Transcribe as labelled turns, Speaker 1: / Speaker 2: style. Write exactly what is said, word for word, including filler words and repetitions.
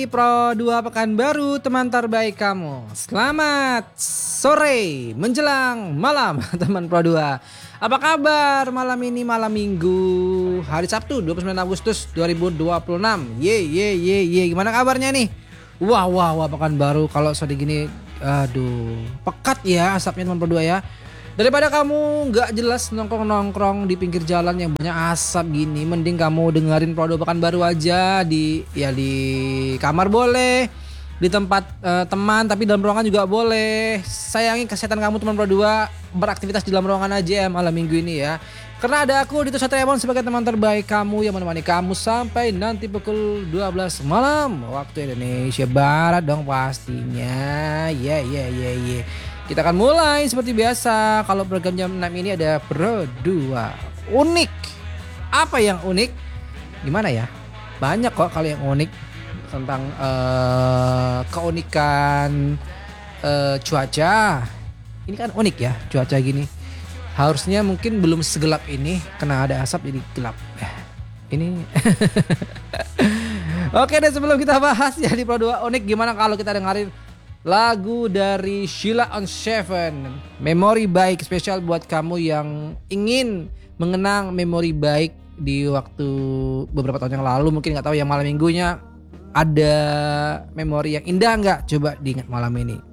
Speaker 1: Pro dua Pekanbaru, teman terbaik kamu. Selamat sore menjelang malam teman Pro dua. Apa kabar malam ini, malam Minggu, hari Sabtu dua puluh sembilan Agustus dua ribu dua puluh enam. Ye ye ye ye, gimana kabarnya nih? Wah wah wah Pekanbaru kalau sore gini, aduh, pekat ya asapnya teman Pro dua ya. Daripada kamu nggak jelas nongkrong-nongkrong di pinggir jalan yang banyak asap gini, mending kamu dengerin Pro dua Pekanbaru aja di ya di kamar boleh, di tempat uh, teman tapi dalam ruangan juga boleh. Sayangi kesehatan kamu teman Pro dua, beraktivitas di dalam ruangan aja ya malam Minggu ini ya. Karena ada aku Dito Satriamon sebagai teman terbaik kamu yang menemani kamu sampai nanti pukul dua belas malam waktu Indonesia Barat dong pastinya. Ya ya ya ya. Kita akan mulai seperti biasa. Kalau program jam enam ini ada Pro dua unik. Apa yang unik? Gimana ya? Banyak kok kalau yang unik tentang uh, keunikan uh, cuaca. Ini kan unik ya cuaca gini. Harusnya mungkin belum segelap ini, karena ada asap jadi gelap. Ini Oke deh, sebelum kita bahas ya di Pro dua unik, gimana kalau kita dengerin lagu dari Sheila on Seven, memori baik, spesial buat kamu yang ingin mengenang memori baik di waktu beberapa tahun yang lalu. Mungkin gak tahu yang malam minggunya ada memori yang indah gak? Coba diingat malam ini.